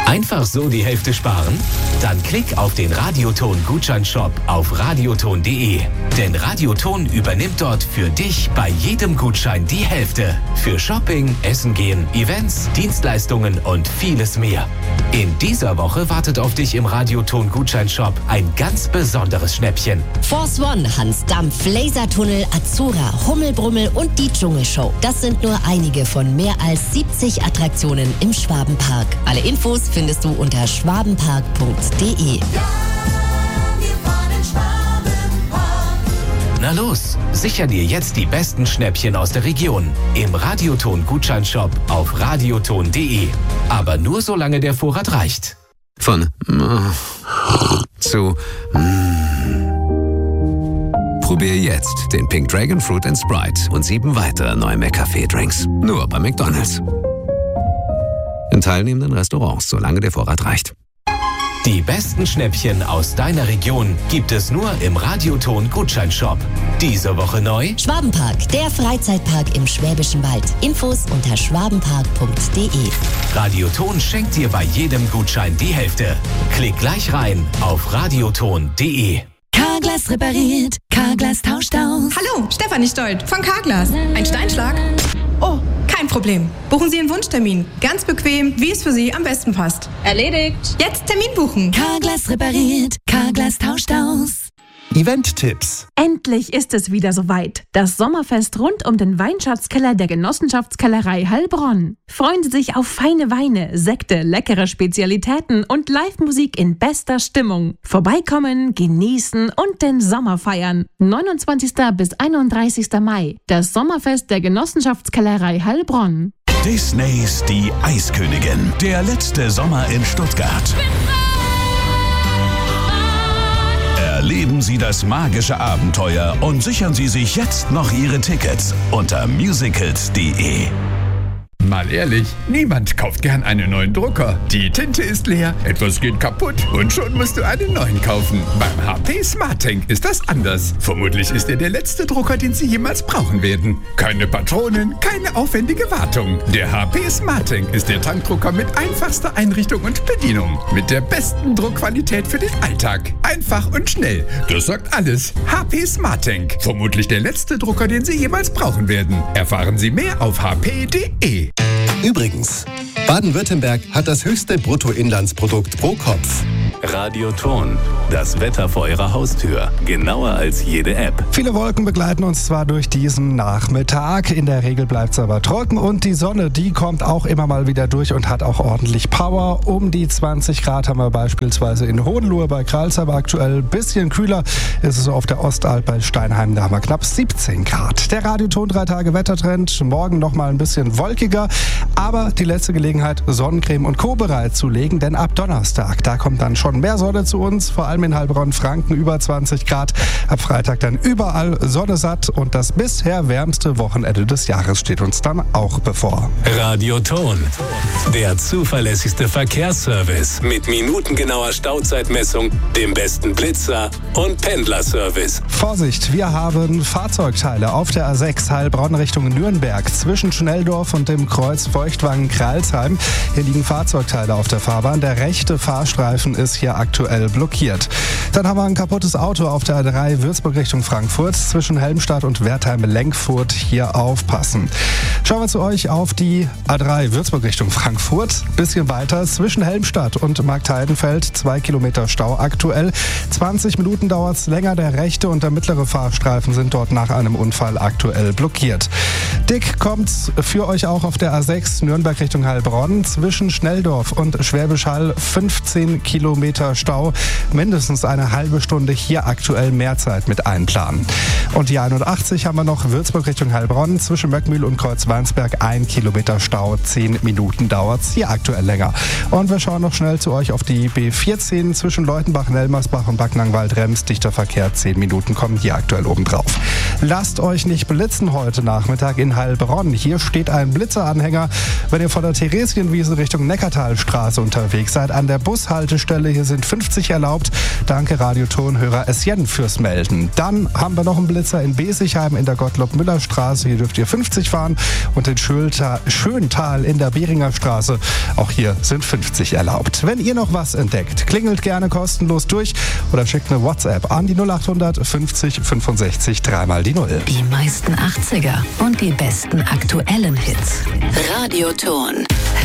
Einfach so die Hälfte sparen? Dann klick auf den Radioton-Gutscheinshop auf radioton.de. Denn Radioton übernimmt dort für dich bei jedem Gutschein die Hälfte. Für Shopping, Essen gehen, Events, Dienstleistungen und vieles mehr. In dieser Woche wartet auf dich im Radioton-Gutscheinshop ein ganz besonderes Schnäppchen. Force One, Hans Dampf, Lasertunnel, Azura, Hummelbrummel und die Dschungelshow. Das sind nur einige von mehr als 70 Attraktionen im Schwabenpark. Alle Infos findest du unter schwabenpark.de. Na los, sicher dir jetzt die besten Schnäppchen aus der Region im Radioton-Gutscheinshop auf radioton.de. Aber nur solange der Vorrat reicht. Von zu Probier jetzt den Pink Dragon Fruit & Sprite und 7 weitere neue McCafé-Drinks. Nur bei McDonald's. In teilnehmenden Restaurants, solange der Vorrat reicht. Die besten Schnäppchen aus deiner Region gibt es nur im Radioton-Gutscheinshop. Diese Woche neu: Schwabenpark, der Freizeitpark im Schwäbischen Wald. Infos unter schwabenpark.de. Radioton schenkt dir bei jedem Gutschein die Hälfte. Klick gleich rein auf radioton.de. Carglass repariert, Carglass tauscht aus. Hallo, Stefanie Stolt von Carglass. Ein Steinschlag? Oh, kein Problem. Buchen Sie einen Wunschtermin. Ganz bequem, wie es für Sie am besten passt. Erledigt. Jetzt Termin buchen. Carglass repariert, Carglass tauscht aus. Event-Tipps. Endlich ist es wieder soweit. Das Sommerfest rund um den Weinschatzkeller der Genossenschaftskellerei Heilbronn. Freuen Sie sich auf feine Weine, Sekte, leckere Spezialitäten und Live-Musik in bester Stimmung. Vorbeikommen, genießen und den Sommer feiern. 29. bis 31. Mai. Das Sommerfest der Genossenschaftskellerei Heilbronn. Disneys Die Eiskönigin. Der letzte Sommer in Stuttgart. Erleben Sie das magische Abenteuer und sichern Sie sich jetzt noch Ihre Tickets unter musicals.de. Mal ehrlich, niemand kauft gern einen neuen Drucker. Die Tinte ist leer, etwas geht kaputt und schon musst du einen neuen kaufen. Beim HP SmartTank ist das anders. Vermutlich ist er der letzte Drucker, den Sie jemals brauchen werden. Keine Patronen, keine aufwendige Wartung. Der HP SmartTank ist der Tankdrucker mit einfachster Einrichtung und Bedienung. Mit der besten Druckqualität für den Alltag. Einfach und schnell. Das sagt alles. HP SmartTank. Vermutlich der letzte Drucker, den Sie jemals brauchen werden. Erfahren Sie mehr auf hp.de. Übrigens, Baden-Württemberg hat das höchste Bruttoinlandsprodukt pro Kopf. Radioton, das Wetter vor Ihrer Haustür. Genauer als jede App. Viele Wolken begleiten uns zwar durch diesen Nachmittag, in der Regel bleibt es aber trocken und die Sonne, die kommt auch immer mal wieder durch und hat auch ordentlich Power. Um die 20 Grad haben wir beispielsweise in Hohenlohe bei Kralsheim aktuell. Bisschen kühler ist es auf der Ostalb bei Steinheim, da haben wir knapp 17 Grad. Der Radioton 3 Tage Wettertrend, morgen nochmal ein bisschen wolkiger, aber die letzte Gelegenheit, Sonnencreme und Co. bereitzulegen, denn ab Donnerstag, da kommt dann schon mehr Sonne zu uns, vor allem in Heilbronn, Franken über 20 Grad. Ab Freitag dann überall Sonne satt und das bisher wärmste Wochenende des Jahres steht uns dann auch bevor. Radioton, der zuverlässigste Verkehrsservice mit minutengenauer Stauzeitmessung, dem besten Blitzer und Pendlerservice. Vorsicht, wir haben Fahrzeugteile auf der A6 Heilbronn Richtung Nürnberg zwischen Schnelldorf und dem Kreuz Feuchtwangen-Kralsheim. Hier liegen Fahrzeugteile auf der Fahrbahn. Der rechte Fahrstreifen ist hier aktuell blockiert. Dann haben wir ein kaputtes Auto auf der A3 Würzburg Richtung Frankfurt zwischen Helmstadt und Wertheim-Lenkfurt. Hier aufpassen. Schauen wir zu euch auf die A3 Würzburg Richtung Frankfurt. Bisschen weiter zwischen Helmstadt und Marktheidenfeld 2 Kilometer Stau aktuell. 20 Minuten dauert es länger. Der rechte und der mittlere Fahrstreifen sind dort nach einem Unfall aktuell blockiert. Dick kommt's für euch auch auf der A6 Nürnberg Richtung Heilbronn zwischen Schnelldorf und Schwäbisch Hall 15 Kilometer Stau. Mindestens eine halbe Stunde hier aktuell mehr Zeit mit einplanen. Und die 81 haben wir noch Würzburg Richtung Heilbronn zwischen Möckmühl und Kreuzweinsberg 1 Kilometer Stau. 10 Minuten dauert's hier aktuell länger. Und wir schauen noch schnell zu euch auf die B14 zwischen Leutenbach, Nelmersbach und Backnangwald-Rems. Dichter Verkehr, 10 Minuten kommen hier aktuell obendrauf. Lasst euch nicht blitzen heute Nachmittag in Heilbronn. Hier steht ein Blitzeranhänger. Wenn ihr von der Theresienwiese Richtung Neckartalstraße unterwegs seid, an der Bushaltestelle Hier sind 50 erlaubt. Danke Radiotonhörer Esjen fürs Melden. Dann haben wir noch einen Blitzer in Besigheim in der Gottlob-Müller-Straße. Hier dürft ihr 50 fahren. Und in Schöntal in der Beringer Straße. Auch hier sind 50 erlaubt. Wenn ihr noch was entdeckt, klingelt gerne kostenlos durch oder schickt eine WhatsApp an die 0800 50 65 3 die 0. Die meisten 80er und die besten aktuellen Hits. Radioton.